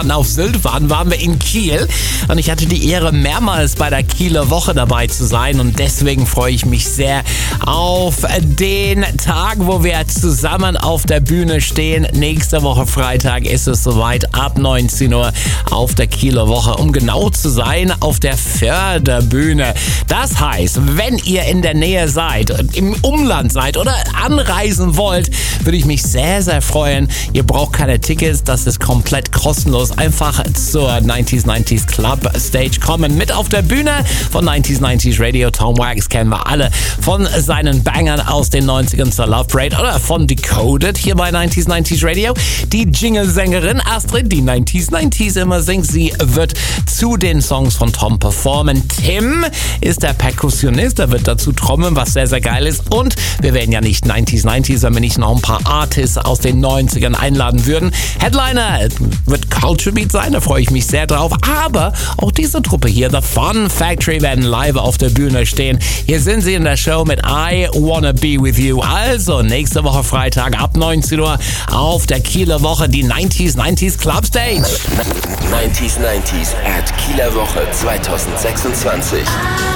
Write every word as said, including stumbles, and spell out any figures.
auf Sylt waren, waren wir in Kiel und ich hatte die Ehre, mehrmals bei der Kieler Woche dabei zu sein und deswegen freue ich mich sehr auf den Tag, wo wir zusammen auf der Bühne stehen. Nächste Woche Freitag ist es soweit, ab neunzehn Uhr auf der Kieler Woche, um genau zu sein, auf der Förderbühne. Das heißt, wenn ihr in der Nähe seid, im Umland seid oder anreisen wollt, würde ich mich sehr, sehr freuen. Ihr braucht keine Tickets, das ist komplett kostenlos. Einfach zur neunzig neunzig Club Stage kommen. Mit auf der Bühne von neunzig neunzig Radio. Tom Wax kennen wir alle von seinen Bangern aus den neunzigern zur Love Parade oder von Decoded hier bei neunzig neunzig Radio. Die Jingle-Sängerin Astrid, die neunzig neunzig immer singt, sie wird zu den Songs von Tom performen. Tim ist der Perkussionist, er wird dazu trommeln, was sehr, sehr geil ist. Und wir werden ja nicht neunzig neunzig, wenn wir nicht noch ein paar Artists aus den neunzigern einladen würden. Headliner wird Culture Beat sein, da freue ich mich sehr drauf. Aber auch diese Truppe hier, The Fun Factory, werden live auf der Bühne stehen. Hier sind sie in der Show mit I Wanna Be With You. Also nächste Woche Freitag ab neunzehn Uhr auf der Kieler Woche, die neunzig neunzig Club Stage. neunzig neunzig at Kieler Woche zwanzig sechsundzwanzig.